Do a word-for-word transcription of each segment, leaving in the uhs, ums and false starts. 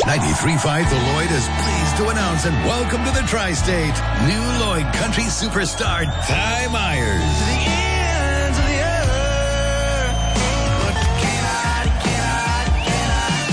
ninety-three point five The Lloyd is pleased to announce and welcome to the Tri-State, new Lloyd country superstar, Ty Myers. To the ends of the earth. But can I, can I, can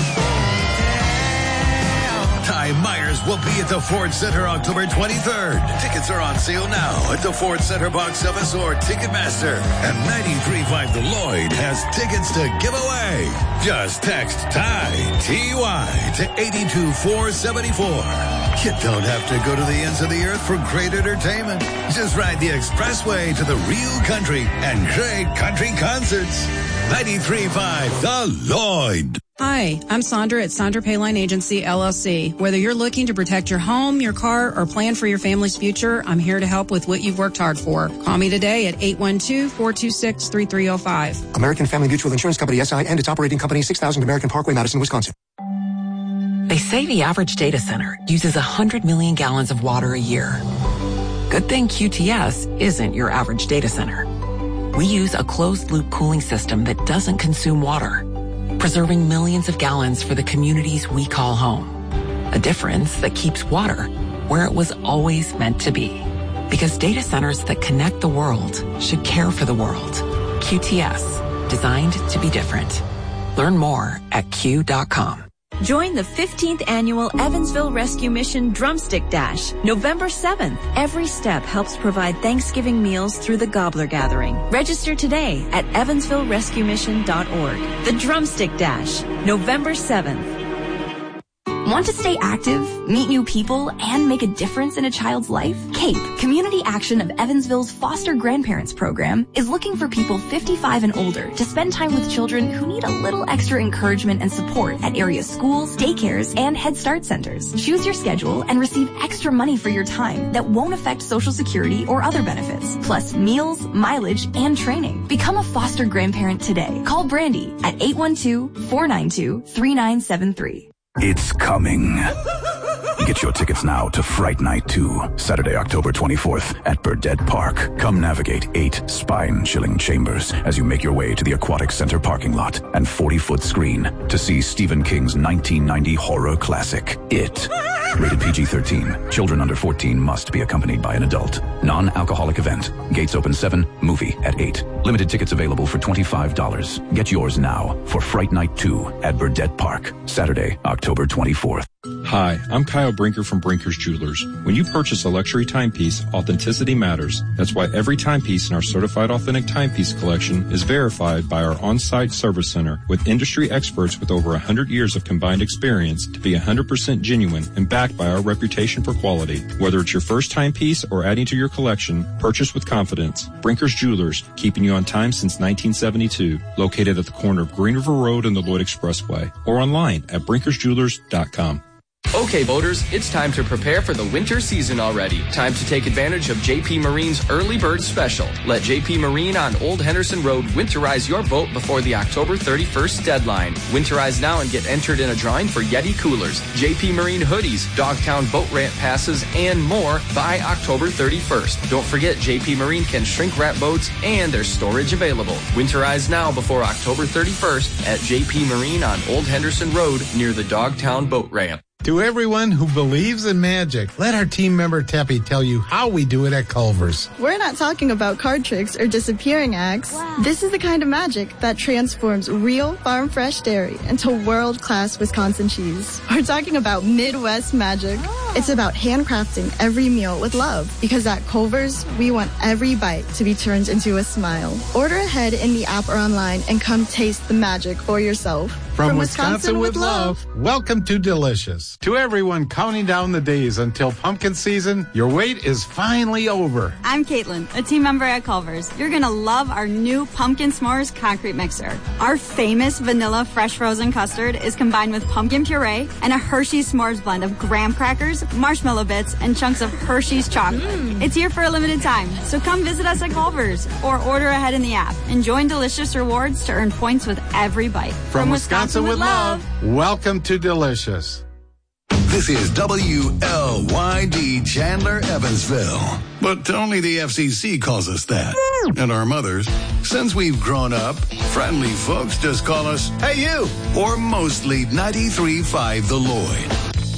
I Ty Myers will be at the Ford Center October twenty-third. Tickets are on sale now at the Ford Center box office or Ticketmaster. And ninety-three point five The Lloyd has tickets to give away. Just text Ty, T Y, to eight two four seven four. You don't have to go to the ends of the earth for great entertainment. Just ride the expressway to the real country and great country concerts. ninety-three point five The Lloyd. Hi, I'm Sandra at Sandra Payline Agency, L L C. Whether you're looking to protect your home, your car, or plan for your family's future, I'm here to help with what you've worked hard for. Call me today at eight one two, four two six, three three zero five. American Family Mutual Insurance Company, S I, and its operating company, six thousand American Parkway, Madison, Wisconsin. They say the average data center uses one hundred million gallons of water a year. Good thing Q T S isn't your average data center. We use a closed-loop cooling system that doesn't consume water, preserving millions of gallons for the communities we call home. A difference that keeps water where it was always meant to be. Because data centers that connect the world should care for the world. Q T S, designed to be different. Learn more at Q dot com. Join the fifteenth Annual Evansville Rescue Mission Drumstick Dash, November seventh. Every step helps provide Thanksgiving meals through the Gobbler Gathering. Register today at evansville rescue mission dot org. The Drumstick Dash, November seventh. Want to stay active, meet new people, and make a difference in a child's life? CAPE, Community Action of Evansville's Foster Grandparents Program, is looking for people fifty-five and older to spend time with children who need a little extra encouragement and support at area schools, daycares, and Head Start centers. Choose your schedule and receive extra money for your time that won't affect Social Security or other benefits, plus meals, mileage, and training. Become a foster grandparent today. Call Brandy at eight one two, four nine two, three nine seven three. It's coming. Get your tickets now to Fright Night two, Saturday, October twenty-fourth at Burdett Park. Come navigate eight spine-chilling chambers as you make your way to the Aquatic Center parking lot and forty-foot screen to see Stephen King's nineteen ninety horror classic, It. Rated P G thirteen. Children under fourteen must be accompanied by an adult. Non-alcoholic event. Gates open seven, movie at eight. Limited tickets available for twenty-five dollars. Get yours now for Fright Night two at Burdett Park, Saturday, October twenty-fourth. Hi, I'm Kyle Brinker from Brinker's Jewelers. When you purchase a luxury timepiece, authenticity matters. That's why every timepiece in our certified authentic timepiece collection is verified by our on-site service center with industry experts with over one hundred years of combined experience to be one hundred percent genuine and backed by our reputation for quality. Whether it's your first timepiece or adding to your collection, purchase with confidence. Brinker's Jewelers, keeping you on time since nineteen seventy-two. Located at the corner of Green River Road and the Lloyd Expressway. Or online at brinkers jewelers dot com. Okay, boaters, it's time to prepare for the winter season already. Time to take advantage of J P Marine's Early Bird Special. Let J P Marine on Old Henderson Road winterize your boat before the October thirty-first deadline. Winterize now and get entered in a drawing for Yeti coolers, J P Marine hoodies, Dogtown boat ramp passes, and more by October thirty-first. Don't forget, J P Marine can shrink wrap boats and there's storage available. Winterize now before October thirty-first at J P Marine on Old Henderson Road near the Dogtown boat ramp. To everyone who believes in magic, let our team member Teppy tell you how we do it at Culver's. We're not talking about card tricks or disappearing acts. Wow. This is the kind of magic that transforms real farm-fresh dairy into world-class Wisconsin cheese. We're talking about Midwest magic. Oh. It's about handcrafting every meal with love, because at Culver's, we want every bite to be turned into a smile. Order ahead in the app or online and come taste the magic for yourself. From, From Wisconsin, Wisconsin with love, love, welcome to Delicious. To everyone counting down the days until pumpkin season, your wait is finally over. I'm Caitlin, a team member at Culver's. You're going to love our new Pumpkin S'mores concrete mixer. Our famous vanilla fresh frozen custard is combined with pumpkin puree and a Hershey's S'mores blend of graham crackers, marshmallow bits, and chunks of Hershey's chocolate. Mm. It's here for a limited time, so come visit us at Culver's or order ahead in the app and join Delicious Rewards to earn points with every bite. From, From Wisconsin, Wisconsin with love, welcome to Delicious. This is W L Y D Chandler, Evansville. But only the F C C calls us that. And our mothers, since we've grown up, friendly folks just call us, "Hey, you!" Or mostly ninety-three point five The Lloyd.